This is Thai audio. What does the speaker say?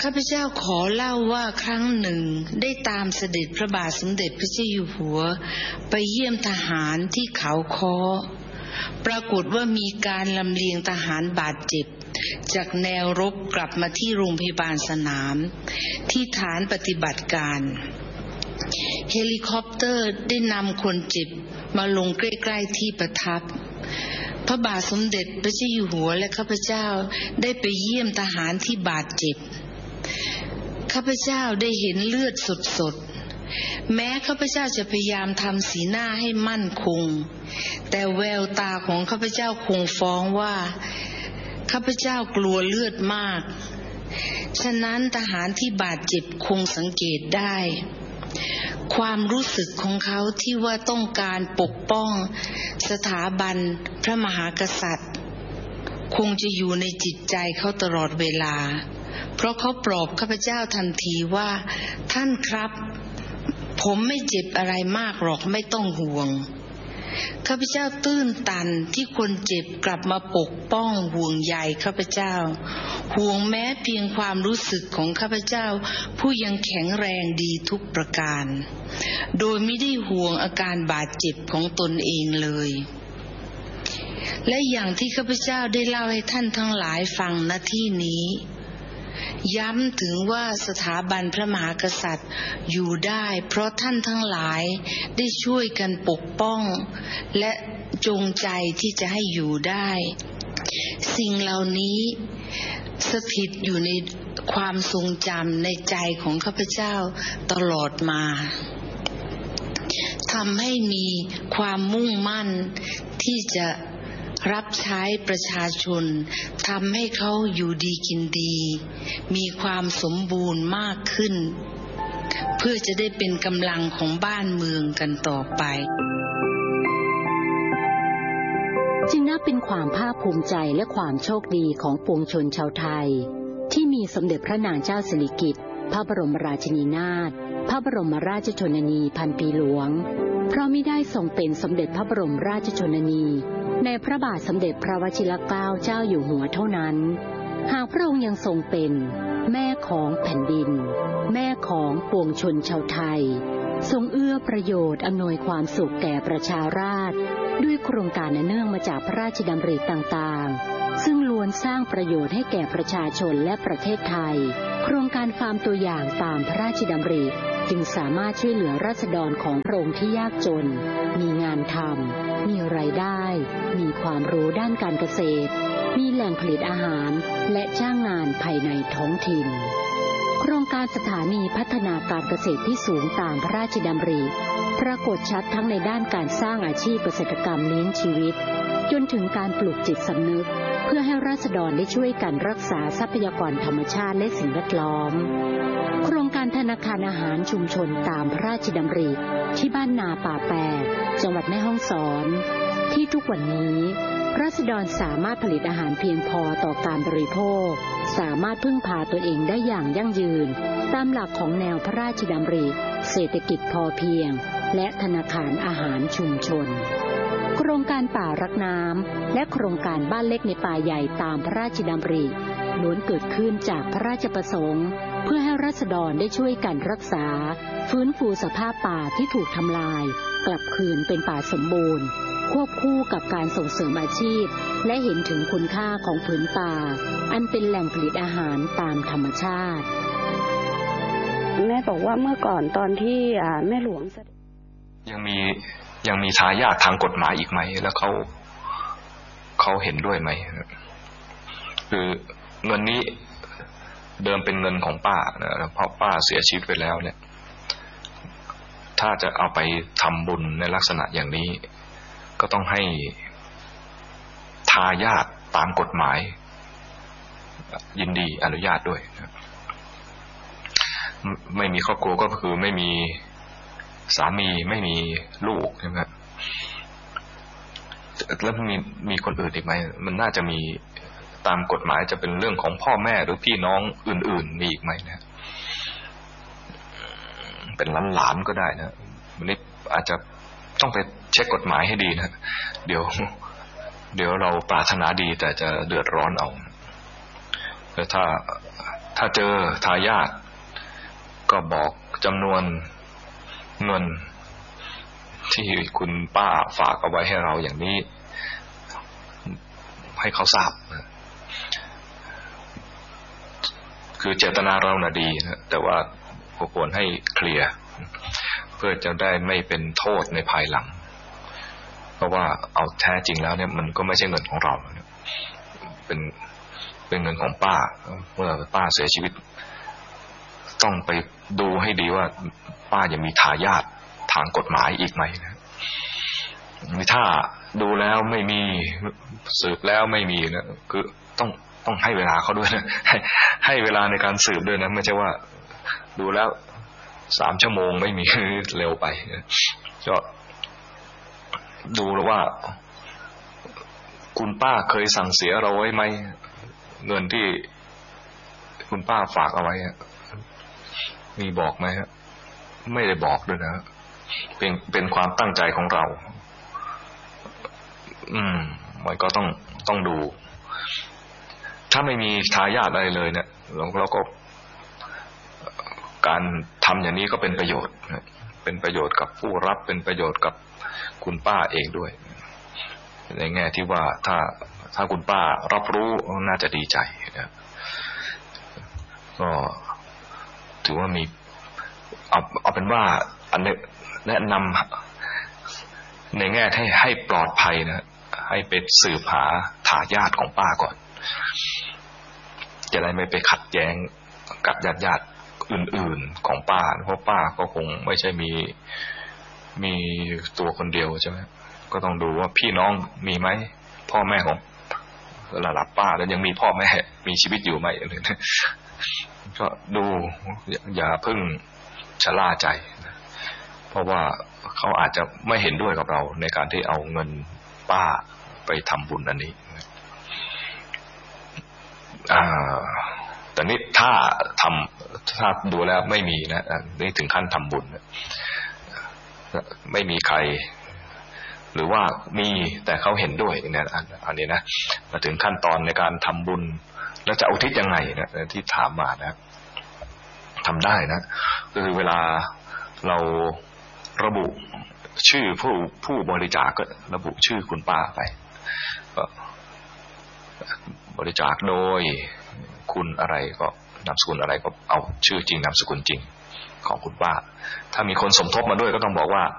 ข้าพเจ้าขอเล่าว่าครั้งหนึ่งได้ตามเสด็จพระบาทสมเด็จพระเจ้าอยู่หัวไปเยี่ยมทหารที่เขาค้อปรากฏว่ามีการลำเลียงทหารบาดเจ็บจากแนวรบกลับมาที่โรงพยาบาลสนามที่ฐานปฏิบัติการเฮลิคอปเตอร์ได้นำคนเจ็บมาลงใกล้ๆที่ประทับพระบาทสมเด็จพระเจ้าอยู่หัวและข้าพเจ้าได้ไปเยี่ยมทหารที่บาดเจ็บข้าพเจ้าได้เห็นเลือดสดๆแม้ข้าพเจ้าจะพยายามทำสีหน้าให้มั่นคงแต่แววตาของข้าพเจ้าคงฟ้องว่าข้าพเจ้ากลัวเลือดมากฉะนั้นทหารที่บาดเจ็บคงสังเกตได้ความรู้สึกของเขาที่ว่าต้องการปกป้องสถาบันพระมหากษัตริย์คงจะอยู่ในจิตใจเขาตลอดเวลาเพราะเขาปลอบข้าพเจ้าทันทีว่าท่านครับผมไม่เจ็บอะไรมากหรอกไม่ต้องห่วงข้าพเจ้าตื้นตันที่คนเจ็บกลับมาปกป้องห่วงใยข้าพเจ้าห่วงแม้เพียงความรู้สึกของข้าพเจ้าผู้ยังแข็งแรงดีทุกประการโดยไม่ได้ห่วงอาการบาดเจ็บของตนเองเลยและอย่างที่ข้าพเจ้าได้เล่าให้ท่านทั้งหลายฟังณที่นี้ย้ำถึงว่าสถาบันพระมหากษัตริย์อยู่ได้เพราะท่านทั้งหลายได้ช่วยกันปกป้องและจงใจที่จะให้อยู่ได้สิ่งเหล่านี้สถิตอยู่ในความทรงจำในใจของข้าพเจ้าตลอดมาทำให้มีความมุ่งมั่นที่จะรับใช้ประชาชนทำให้เขาอยู่ดีกินดีมีความสมบูรณ์มากขึ้นเพื่อจะได้เป็นกำลังของบ้านเมืองกันต่อไปจึงนับเป็นความภาคภูมิใจและความโชคดีของปวงชนชาวไทยที่มีสมเด็จพระนางเจ้าสิริกิติ์พระบรมราชินีนาถพระบรมราชชนนีพันปีหลวงเพราะมิได้ทรงเป็นสมเด็จพระบรมราชชนนีในพระบาทสมเด็จพระวชิรเกล้าเจ้าอยู่หัวเท่านั้นหากพระองค์ยังทรงเป็นแม่ของแผ่นดินแม่ของปวงชนชาวไทยทรงเอื้อประโยชน์อำนวยความสุขแก่ประชาราษฎร์ด้วยโครงการเนื่องมาจากพระราชดำริต่างๆซึ่งล้วนสร้างประโยชน์ให้แก่ประชาชนและประเทศไทยโครงการฟาร์มตัวอย่างตามพระราชดำริจึงสามารถช่วยเหลือราษฎรของพระองค์ที่ยากจนมีงานทำมีรายได้มีความรู้ด้านการเกษตรมีแหล่งผลิตอาหารและจ้างงานภายในท้องถิ่นโครงการสถานีพัฒนาการเกษตรที่สูงตามพระราชดำริปรากฏชัดทั้งในด้านการสร้างอาชีพเกษตรกรรมเลี้ยงชีวิตจนถึงการปลูกจิตสำนึกเพื่อให้ราษฎรได้ช่วยกันรักษาทรัพยากรธรรมชาติและสิ่งแวดล้อมโครงการธนาคารอาหารชุมชนตามพระราชดำริที่บ้านนาป่าแปดจังหวัดแม่ฮ่องสอนที่ทุกวันนี้ราษฎรสามารถผลิตอาหารเพียงพอต่อการบริโภคสามารถพึ่งพาตนเองได้อย่างยั่งยืนตามหลักของแนวพระราชดำริเศรษฐกิจพอเพียงและธนาคารอาหารชุมชนโครงการป่ารักน้ำและโครงการบ้านเล็กในป่าใหญ่ตามพระราชดำริล้วนเกิดขึ้นจากพระราชประสงค์เพื่อให้ราษฎรได้ช่วยกันรักษาฟื้นฟูสภาพป่าที่ถูกทำลายกลับคืนเป็นป่าสมบูรณ์ควบคู่กับการส่งเสริมอาชีพและเห็นถึงคุณค่าของผืนป่าอันเป็นแหล่งผลิตอาหารตามธรรมชาติแม่บอกว่าเมื่อก่อนตอนที่แม่หลวงยังมีทายาททางกฎหมายอีกไหมแล้วเขาเห็นด้วยไหมคือเงินนี้เดิมเป็นเงินของป้าเพราะป้าเสียชีวิตไปแล้วเนี่ยถ้าจะเอาไปทำบุญในลักษณะอย่างนี้ก็ต้องให้ทายาทตามกฎหมายยินดีอนุญาตด้วยไม่มีครอบครัวก็คือไม่มีสามีไม่มีลูกใช่ไหมแล้วมีคนอื่นอีกไหมมันน่าจะมีตามกฎหมายจะเป็นเรื่องของพ่อแม่หรือพี่น้องอื่นๆมีอีกไหมนะเป็นหลานๆก็ได้นะวันนี้อาจจะต้องไปเช็คกฎหมายให้ดีนะเดี๋ยวเราปรารถนาดีแต่จะเดือดร้อนเอาแล้วถ้าถ้าเจอทายาทก็บอกจำนวนเงินที่คุณป้าฝากเอาไว้ให้เราอย่างนี้ให้เขาทราบคือเจตนาเราน่ะดีนะแต่ว่าควรให้เคลียร์เพื่อจะได้ไม่เป็นโทษในภายหลังเพราะว่าเอาแท้จริงแล้วเนี่ยมันก็ไม่ใช่เงินของเราเป็นเงินของป้าเมื่อป้าเสียชีวิตต้องไปดูให้ดีว่าป้ายังมีทายาททางกฎหมายอีกไหมนะถ้าดูแล้วไม่มีสืบแล้วไม่มีนะคือต้องให้เวลาเขาด้วยนะให้เวลาในการสืบด้วยนะไม่ใช่ว่าดูแล้ว3 ชั่วโมงไม่มีเร็วไปก็ดูแล้วว่าคุณป้าเคยสั่งเสียเราไว้ไหมเงินที่คุณป้าฝากเอาไว้มีบอกไหมฮะไม่ได้บอกด้วยนะเป็นความตั้งใจของเรามันก็ต้องดูถ้าไม่มีทายาทอะไรเลยเนี่ยเราก็การทำอย่างนี้ก็เป็นประโยชน์เป็นประโยชน์กับผู้รับเป็นประโยชน์กับคุณป้าเองด้วยในแง่ที่ว่าถ้าคุณป้ารับรู้น่าจะดีใจนะก็ถือว่ามีเอาเป็นว่าอันนี้แนะนำในแง่ให้ปลอดภัยนะให้ไปสืบหาทายาทของป้าก่อนจะได้ไม่ไปขัดแย้งกับญาติอื่นๆของป้าเพราะป้าก็คงไม่ใช่มีตัวคนเดียวใช่ไหมก็ต้องดูว่าพี่น้องมีไหมพ่อแม่ของระดับป้าแล้วยังมีพ่อแม่มีชีวิตอยู่ไหมก็ดูอย่าเพิ่งชะล่าใจเพราะว่าเขาอาจจะไม่เห็นด้วยกับเราในการที่เอาเงินป้าไปทำบุญอันนี้แต่นี่ถ้าดูแล้วไม่มีนะนี่ถึงขั้นทำบุญไม่มีใครหรือว่ามีแต่เขาเห็นด้วยเนี่ยอันนี้นะมาถึงขั้นตอนในการทำบุญแล้วจะอุทิศยังไงนะที่ถามมานะทำได้นะคือเวลาเราระบุชื่อผู้บริจาคก็ระบุชื่อคุณป้าไปก็บริจาคโดยคุณอะไรก็นามสกุลอะไรก็เอาชื่อจริงนามสกุลจริงของคุณป้าถ้ามีคนสมทบมาด้วยก็ต้องบอกว่า